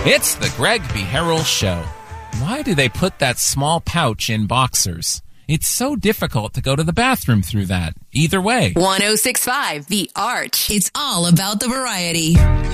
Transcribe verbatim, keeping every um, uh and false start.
It's the Greg B. Harrell Show. Why do they put that small pouch in boxers? It's so difficult to go to the bathroom through that. Either way. one oh six point five The Arch. It's all about the variety.